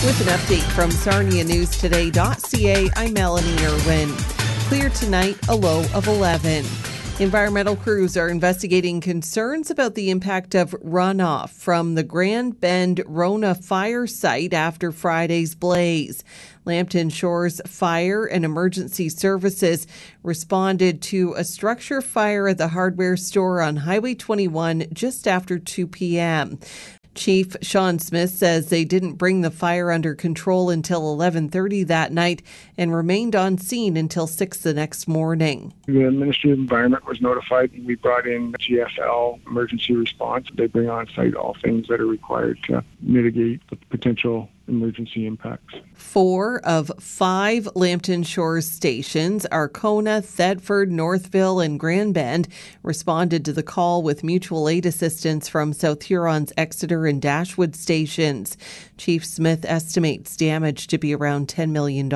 With an update from SarniaNewsToday.ca, I'm Melanie Irwin. Clear tonight, a low of 11. Environmental crews are investigating concerns about the impact of runoff from the Grand Bend Rona fire site after Friday's blaze. Lambton Shores Fire and Emergency Services responded to a structure fire at the hardware store on Highway 21 just after 2 p.m. Chief Sean Smith says they didn't bring the fire under control until 11:30 that night and remained on scene until 6 the next morning. The Ministry of Environment was notified, and we brought in GFL emergency response. They bring on site all things that are required to mitigate the potential emergency impacts. 4 of 5 Lambton Shores stations, Arkona, Thedford, Northville, and Grand Bend, responded to the call with mutual aid assistance from South Huron's Exeter and Dashwood stations. Chief Smith estimates damage to be around $10 million.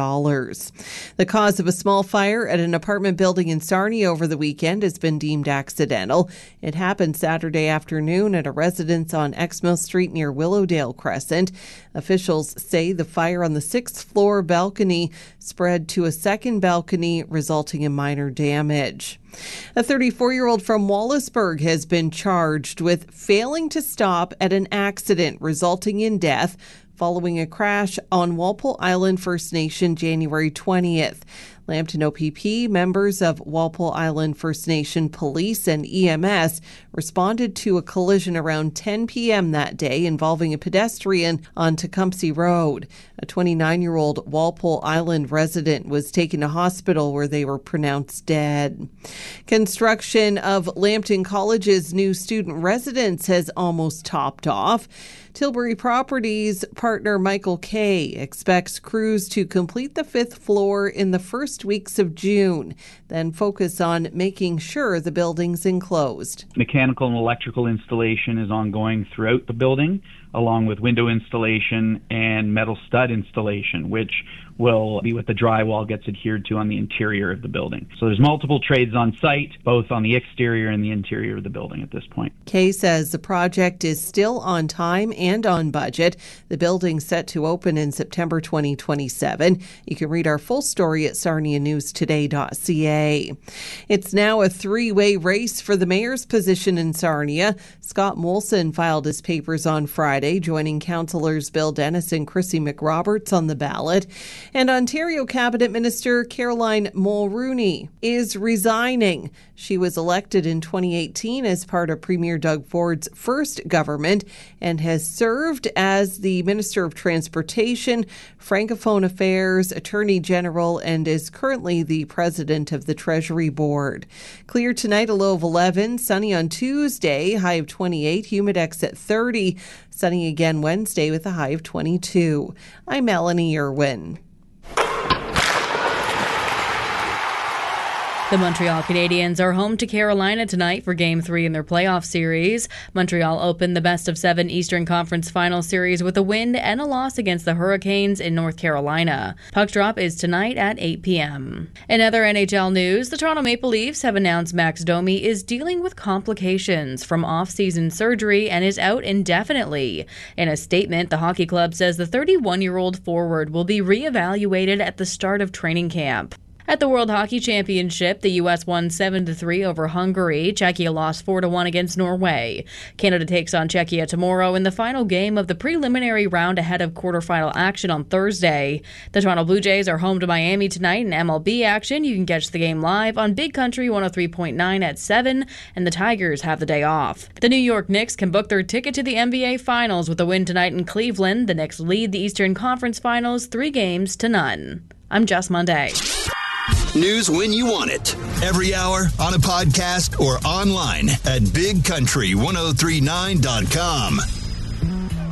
The cause of a small fire at an apartment building in Sarnia over the weekend has been deemed accidental. It happened Saturday afternoon at a residence on Exmill Street near Willowdale Crescent. Officials say the fire on the 6th floor balcony spread to a second balcony, resulting in minor damage. A 34-year-old from Wallaceburg has been charged with failing to stop at an accident resulting in death following a crash on Walpole Island First Nation January 20th. Lambton OPP, members of Walpole Island First Nation Police and EMS responded to a collision around 10 p.m. that day involving a pedestrian on Tecumseh Road. A 29-year-old Walpole Island resident was taken to hospital where they were pronounced dead. Construction of Lambton College's new student residence has almost topped off. Tilbury Properties partner Michael Kay expects crews to complete the 5th floor in the first weeks of June, then focus on making sure the building's enclosed. Mechanical and electrical installation is ongoing throughout the building, along with window installation and metal stud installation, which will be what the drywall gets adhered to on the interior of the building. So there's multiple trades on site, both on the exterior and the interior of the building at this point. Kay says the project is still on time and on budget. The building's set to open in September 2027. You can read our full story at SarniaNewsToday.ca. It's now a 3-way race for the mayor's position in Sarnia. Scott Molson filed his papers on Friday, joining councillors Bill Dennis and Chrissy McRoberts on the ballot. And Ontario Cabinet Minister Caroline Mulroney is resigning. She was elected in 2018 as part of Premier Doug Ford's first government and has served as the Minister of Transportation, Francophone Affairs, Attorney General, and is currently the President of the Treasury Board. Clear tonight, a low of 11. Sunny on Tuesday, high of 28. Humidex at 30. Sunny again Wednesday with a high of 22. I'm Melanie Irwin. The Montreal Canadiens are home to Carolina tonight for Game 3 in their playoff series. Montreal opened the best-of-7 Eastern Conference Final Series with a win and a loss against the Hurricanes in North Carolina. Puck drop is tonight at 8 p.m. In other NHL news, the Toronto Maple Leafs have announced Max Domi is dealing with complications from off-season surgery and is out indefinitely. In a statement, the hockey club says the 31-year-old forward will be re-evaluated at the start of training camp. At the World Hockey Championship, the U.S. won 7-3 over Hungary. Czechia lost 4-1 against Norway. Canada takes on Czechia tomorrow in the final game of the preliminary round ahead of quarterfinal action on Thursday. The Toronto Blue Jays are home to Miami tonight in MLB action. You can catch the game live on Big Country 103.9 at 7, and the Tigers have the day off. The New York Knicks can book their ticket to the NBA Finals with a win tonight in Cleveland. The Knicks lead the Eastern Conference Finals 3-0. I'm Jess Monday. News when you want it. Every hour, on a podcast, or online at bigcountry1039.com.